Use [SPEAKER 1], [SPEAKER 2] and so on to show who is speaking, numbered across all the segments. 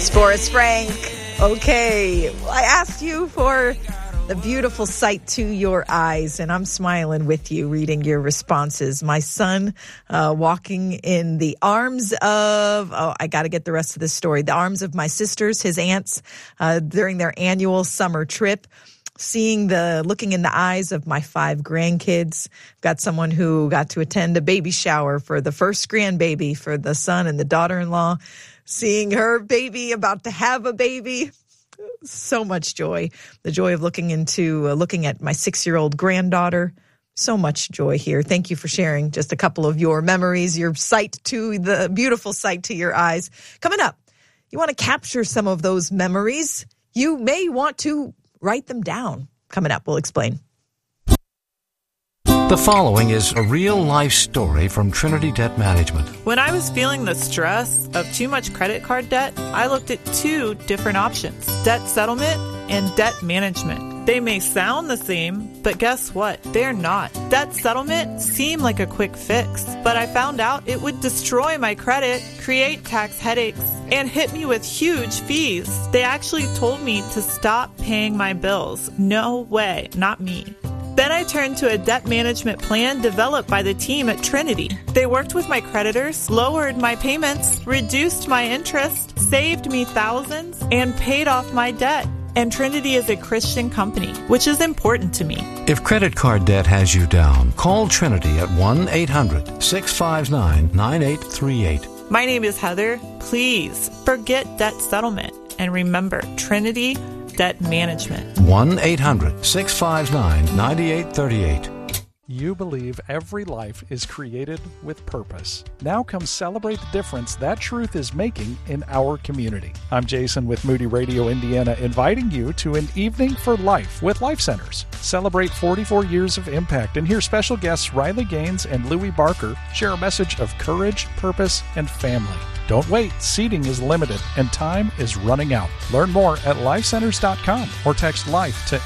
[SPEAKER 1] Forrest Frank. Okay, I asked you for the beautiful sight to your eyes, and I'm smiling with you reading your responses. My son walking in the arms of, I got to get the rest of this story, the arms of my sisters, his aunts, during their annual summer trip. Looking in the eyes of my 5 grandkids. Got someone who got to attend a baby shower for the first grandbaby for the son and the daughter-in-law. Seeing her baby about to have a baby. So much joy. The joy of looking at my 6-year-old granddaughter. So much joy here. Thank you for sharing just a couple of your memories, your the beautiful sight to your eyes. Coming up, you want to capture some of those memories. You may want to write them down. Coming up, we'll explain.
[SPEAKER 2] The following is a real-life story from Trinity Debt Management.
[SPEAKER 3] When I was feeling the stress of too much credit card debt, I looked at 2 different options: debt settlement and debt management. They may sound the same, but guess what? They're not. Debt settlement seemed like a quick fix, but I found out it would destroy my credit, create tax headaches, and hit me with huge fees. They actually told me to stop paying my bills. No way, not me. Then I turned to a debt management plan developed by the team at Trinity. They worked with my creditors, lowered my payments, reduced my interest, saved me thousands, and paid off my debt. And Trinity is a Christian company, which is important to me.
[SPEAKER 2] If credit card debt has you down, call Trinity at 1-800-659-9838.
[SPEAKER 3] My name is Heather. Please forget debt settlement and remember Trinity Debt Management.
[SPEAKER 2] 1-800-659-9838.
[SPEAKER 4] You believe every life is created with purpose. Now come celebrate the difference that truth is making in our community. I'm Jason with Moody Radio Indiana, inviting you to an Evening for Life with Life Centers. Celebrate 44 years of impact and hear special guests Riley Gaines and Louie Barker share a message of courage, purpose, and family. Don't wait. Seating is limited and time is running out. Learn more at lifecenters.com or text LIFE to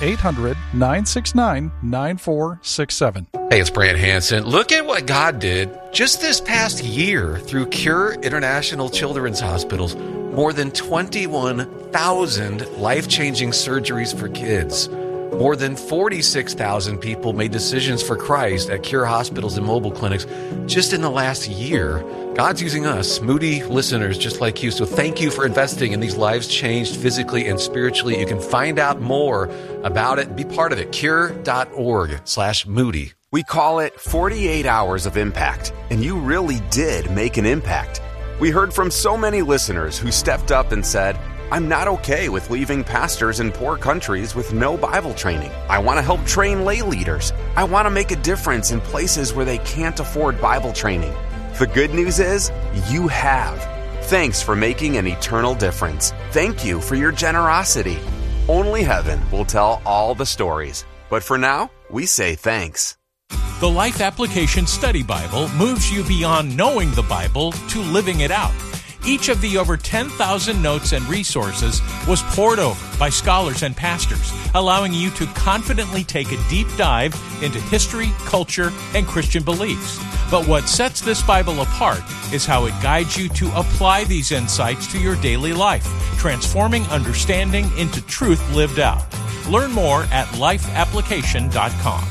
[SPEAKER 4] 800-969-9467.
[SPEAKER 5] Hey, it's Brant Hansen. Look at what God did just this past year through Cure International Children's Hospitals. More than 21,000 life-changing surgeries for kids. More than 46,000 people made decisions for Christ at Cure hospitals and mobile clinics just in the last year. God's using us, Moody listeners just like you. So thank you for investing in these lives changed physically and spiritually. You can find out more about it. Be part of it. Cure.org/Moody.
[SPEAKER 6] We call it 48 hours of impact, and you really did make an impact. We heard from so many listeners who stepped up and said, I'm not okay with leaving pastors in poor countries with no Bible training. I want to help train lay leaders. I want to make a difference in places where they can't afford Bible training. The good news is, you have. Thanks for making an eternal difference. Thank you for your generosity. Only heaven will tell all the stories. But for now, we say thanks.
[SPEAKER 7] The Life Application Study Bible moves you beyond knowing the Bible to living it out. Each of the over 10,000 notes and resources was poured over by scholars and pastors, allowing you to confidently take a deep dive into history, culture, and Christian beliefs. But what sets this Bible apart is how it guides you to apply these insights to your daily life, transforming understanding into truth lived out. Learn more at lifeapplication.com.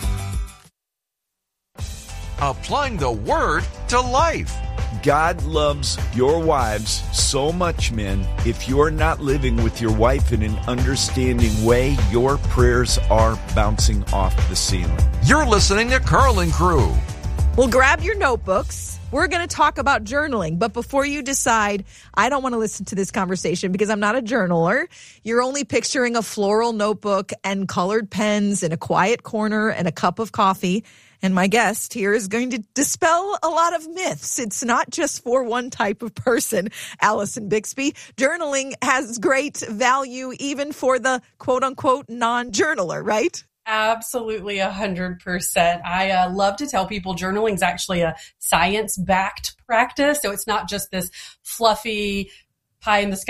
[SPEAKER 8] Applying the Word to life.
[SPEAKER 9] God loves your wives so much, men. If you're not living with your wife in an understanding way, your prayers are bouncing off the ceiling.
[SPEAKER 8] You're listening to Carlin Crew.
[SPEAKER 1] Well, grab your notebooks. We're going to talk about journaling. But before you decide, I don't want to listen to this conversation because I'm not a journaler. You're only picturing a floral notebook and colored pens in a quiet corner and a cup of coffee. And my guest here is going to dispel a lot of myths. It's not just for one type of person, Allison Bixby. Journaling has great value even for the quote-unquote non-journaler, right?
[SPEAKER 10] Absolutely, 100%. I love to tell people journaling is actually a science-backed practice. So it's not just this fluffy pie in the sky